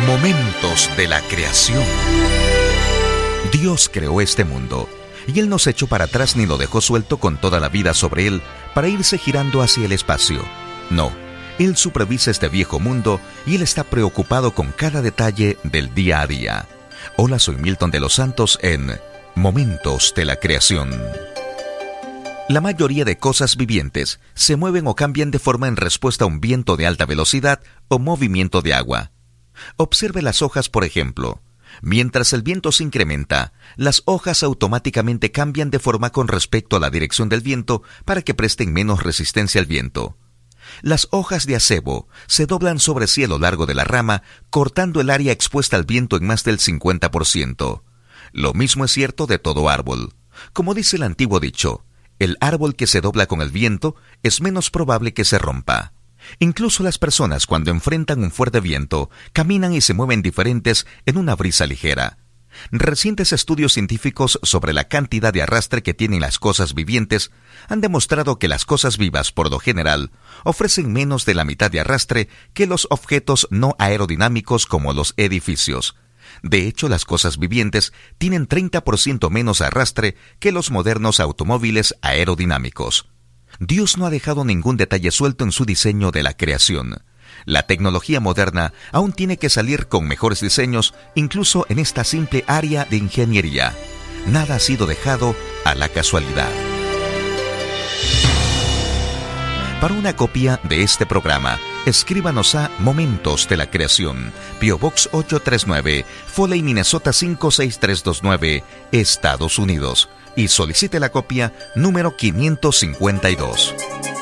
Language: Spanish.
Momentos de la creación. Dios creó este mundo, y Él no se echó para atrás ni lo dejó suelto con toda la vida sobre Él para irse girando hacia el espacio. No, Él supervisa este viejo mundo y Él está preocupado con cada detalle del día a día. Hola, soy Milton de los Santos en Momentos de la Creación. La mayoría de cosas vivientes se mueven o cambian de forma en respuesta a un viento de alta velocidad o movimiento de agua. Observe las hojas, por ejemplo. Mientras el viento se incrementa, las hojas automáticamente cambian de forma con respecto a la dirección del viento para que presten menos resistencia al viento. Las hojas de acebo se doblan sobre sí a lo largo de la rama, cortando el área expuesta al viento en más del 50%. Lo mismo es cierto de todo árbol. Como dice el antiguo dicho, el árbol que se dobla con el viento es menos probable que se rompa. Incluso las personas, cuando enfrentan un fuerte viento, caminan y se mueven diferentes en una brisa ligera. Recientes estudios científicos sobre la cantidad de arrastre que tienen las cosas vivientes han demostrado que las cosas vivas, por lo general, ofrecen menos de la mitad de arrastre que los objetos no aerodinámicos como los edificios. De hecho, las cosas vivientes tienen 30% menos arrastre que los modernos automóviles aerodinámicos. Dios no ha dejado ningún detalle suelto en su diseño de la creación. La tecnología moderna aún tiene que salir con mejores diseños, incluso en esta simple área de ingeniería. Nada ha sido dejado a la casualidad. Para una copia de este programa, escríbanos a Momentos de la Creación, P.O. Box 839, Foley, Minnesota 56329, Estados Unidos, y solicite la copia número 552.